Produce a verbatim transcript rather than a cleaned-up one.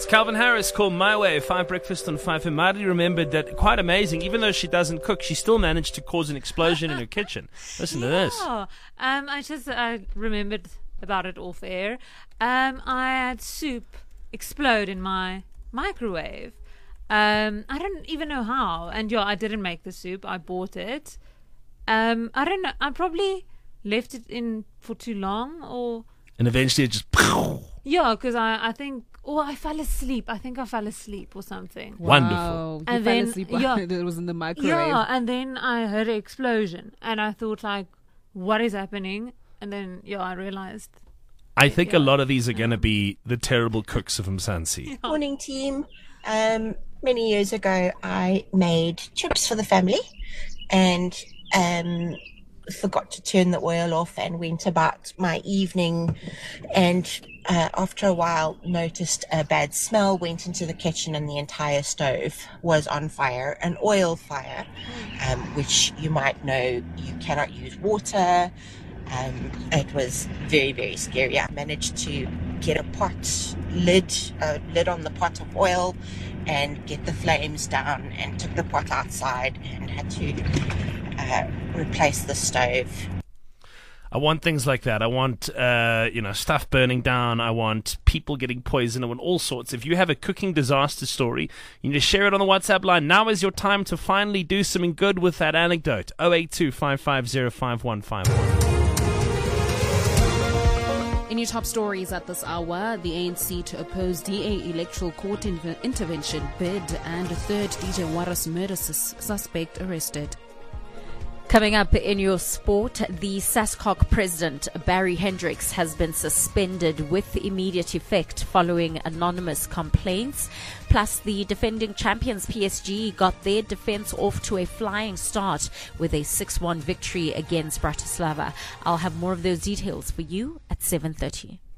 It's Calvin Harris called My Way, five breakfast on five. And Marty remembered that, quite amazing, even though she doesn't cook, she still managed to cause an explosion in her kitchen. Listen to this. Yeah. Um, I just I remembered about it off air. Um, I had soup explode in my microwave. Um, I don't even know how. And yeah, I didn't make the soup. I bought it. Um, I don't know. I probably left it in for too long, or And eventually it just... yeah, because I, I think, or I fell asleep. I think I fell asleep or something. Wonderful. Wow. You And fell then- asleep yeah. while it was in the microwave. Yeah, and then I heard an explosion, and I thought, like, what is happening? And then, yeah, I realized. I think Yeah. a lot of these are going to be the terrible cooks of Mzansi. Morning, team. Um, many years ago, I made chips for the family and um, forgot to turn the oil off and went about my evening. And uh, after a while, noticed a bad smell, went into the kitchen, and the entire stove was on fire, an oil fire, um, which you might know you cannot use water. Um, it was very, very scary. I managed to get a pot lid, a lid on the pot of oil, and get the flames down, and took the pot outside and had to uh, replace the stove. I want things like that. I want, uh, you know, stuff burning down. I want people getting poisoned. I want all sorts. If you have a cooking disaster story, you need to share it on the WhatsApp line. Now is your time to finally do something good with that anecdote. oh eight two, five five zero, five one five one. In your top stories at this hour, the A N C to oppose D A electoral court inv- intervention bid, and a third D J Warras murder sus- suspect arrested. Coming up in your sport, the SASCOC president, Barry Hendricks, has been suspended with immediate effect following anonymous complaints. Plus, the defending champions P S G got their defense off to a flying start with a six one victory against Bratislava. I'll have more of those details for you at seven thirty.